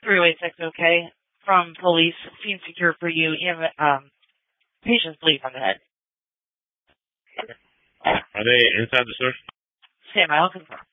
306, okay? From police, scene secure for you. Patient's bleeding on the head. Are they inside the store? Sam, I'll confirm.